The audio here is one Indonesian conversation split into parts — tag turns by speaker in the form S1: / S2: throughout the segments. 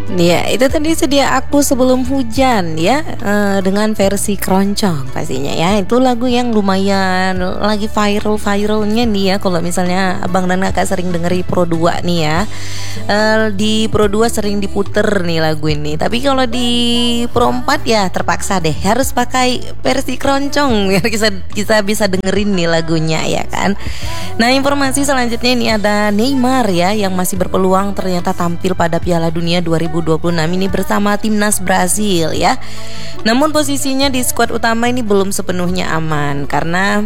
S1: Ya, itu tadi Sedia Aku Sebelum Hujan ya, dengan versi keroncong pastinya ya. Itu lagu yang lumayan lagi viral-viralnya nih ya. Kalau misalnya abang dan kakak sering dengeri Pro 2 nih ya, di Pro 2 sering diputer nih lagu ini. Tapi kalau di Pro 4 ya terpaksa deh harus pakai versi keroncong biar kita bisa dengerin nih lagunya ya kan. Nah, informasi selanjutnya ini ada Neymar ya, yang masih berpeluang ternyata tampil pada Piala Dunia 2026 ini bersama timnas Brazil ya. Namun posisinya di skuad utama ini belum sepenuhnya aman karena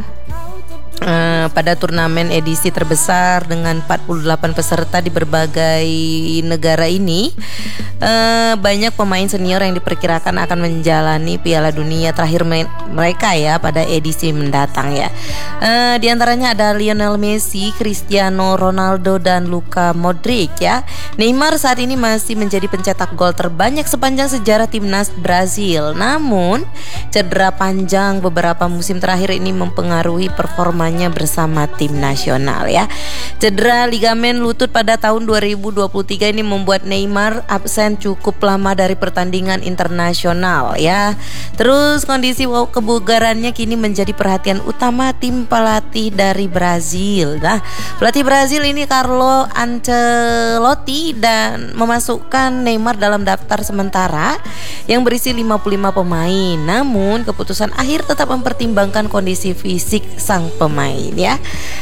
S1: pada turnamen edisi terbesar dengan 48 peserta di berbagai negara ini, banyak pemain senior yang diperkirakan akan menjalani Piala Dunia terakhir mereka ya pada edisi mendatang ya. Di antaranya ada Lionel Messi, Cristiano Ronaldo dan Luka Modric ya. Neymar saat ini masih menjadi pencetak gol terbanyak sepanjang sejarah timnas Brazil. Namun cedera panjang beberapa musim terakhir ini mempengaruhi performanya bersama tim nasional ya. Cedera ligamen lutut pada tahun 2023 ini membuat Neymar absen cukup lama dari pertandingan internasional ya. Terus kondisi kebugarannya kini menjadi perhatian utama tim pelatih dari Brazil. Nah, pelatih Brazil ini Carlo Ancelotti dan memasukkan Neymar dalam daftar sementara yang berisi 55 pemain. Namun keputusan akhir tetap mempertimbangkan kondisi fisik sang pemain ya.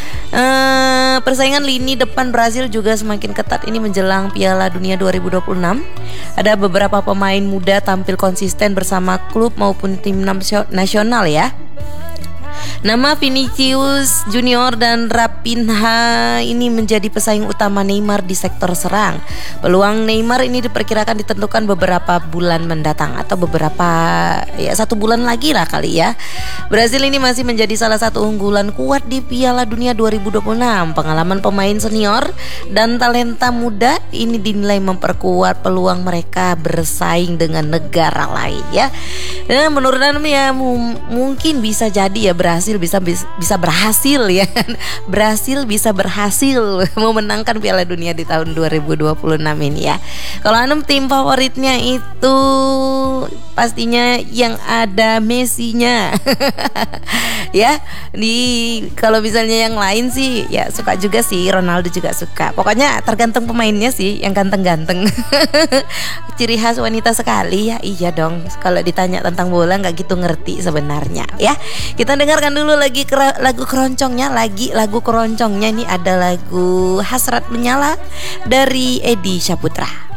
S1: Persaingan lini depan Brazil juga semakin ketat ini menjelang Piala Dunia 2026. Ada beberapa pemain muda tampil konsisten bersama klub maupun tim nasional ya. Nama Vinicius Junior dan Raphinha ini menjadi pesaing utama Neymar di sektor serang. Peluang Neymar ini diperkirakan ditentukan beberapa bulan mendatang atau satu bulan lagi lah kali ya. Brazil ini masih menjadi salah satu unggulan kuat di Piala Dunia 2026. Pengalaman pemain senior dan talenta muda ini dinilai memperkuat peluang mereka bersaing dengan negara lain ya. Menurut Anda ya mungkin bisa jadi ya Brasil bisa berhasil ya. Brasil bisa berhasil memenangkan Piala Dunia di tahun 2026 ini ya. Kalau Anum tim favoritnya itu pastinya yang ada Messi-nya. Ya, kalau misalnya yang lain sih ya suka juga sih, Ronaldo juga suka. Pokoknya tergantung pemainnya sih, yang ganteng-ganteng. Ciri khas wanita sekali ya. Iya dong, kalau ditanya tentang bola nggak gitu ngerti sebenarnya ya. Kita dengarkan dulu lagu keroncongnya. Lagu keroncongnya ini ada lagu Hasrat Menyala dari Edi Saputra.